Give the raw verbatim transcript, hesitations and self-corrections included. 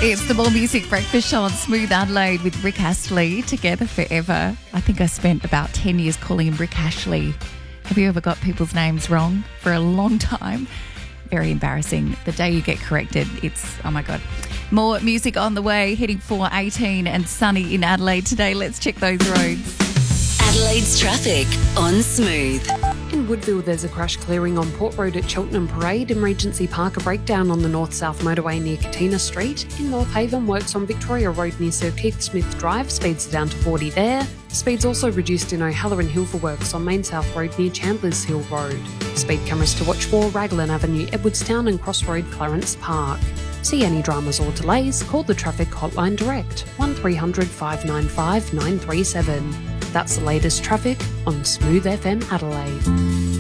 It's the More Music Breakfast Show on Smooth Adelaide with Rick Astley, together forever. I think I spent about ten years calling him Rick Ashley. Have you ever got people's names wrong for a long time? Very embarrassing. The day you get corrected, it's, oh my God. More music on the way, hitting four eighteen and sunny in Adelaide today. Let's check those roads. Adelaide's traffic on Smooth. In Woodville, there's a crash clearing on Port Road at Cheltenham Parade. In Regency Park, a breakdown on the north-south motorway near Katina Street. In North Haven, works on Victoria Road near Sir Keith Smith Drive. Speeds are down to forty there. Speeds also reduced in O'Halloran Hill for works on Main South Road near Chandler's Hill Road. Speed cameras to watch for Raglan Avenue, Edwardstown and Crossroad Clarence Park. See any dramas or delays, call the traffic hotline direct, one three hundred five nine five nine three seven. That's the latest traffic on Smooth F M Adelaide.